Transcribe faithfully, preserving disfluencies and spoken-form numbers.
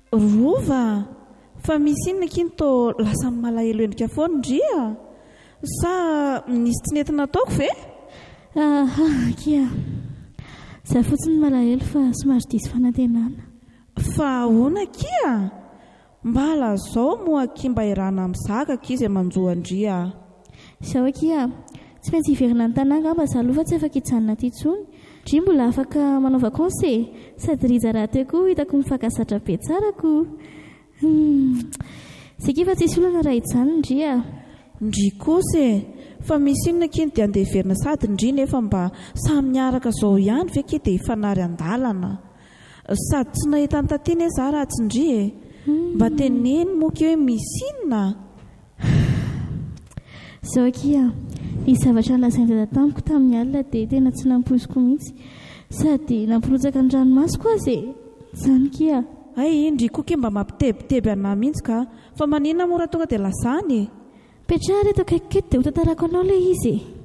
Rova fa misy inona kiny to lasa malahelo endrika foana ndria sa misy tsy nentina ataoko ve? Ah, kia za fotsiny malahelo fa somary diso fanantenana. Fa ahoana kia? Mba lazao moa kimba irana amin'ny zaka kizy amanjoandria. Sao kia tsy maintsy hiverina ny tanàna mba zaloha fa tsy afaka hijanona aty intsony. Dry mbola afaka manao vakanse sady riza raha teo koa hitako mifankazatra be tsarako. Hmm. Sika fa tsisy olana raha hijanona ndria. Ndry kosa fa misy inona kiny dia andeha hiverina sady ndry nefa mba samy miaraka zao ihany ve ke dia hifanary an-dalana. Sady tsy nahita ny tatiana za raha tsy ndry e. Mba teneny moa ke hoe misy inona. Zao kia ny zavatra nolazain'i tamiko tamin'ny alina dia tena tsy nampoiziko mihitsy sady nampirojaka ny ranomasoko azy e. Zany kia. Ay indry koa ke mba mampitebiteby ana mihitsy ka fa maninona mora tonga dia lazany e. Petrahary eto akaikiketo dia ho tantarako anao ilay izy.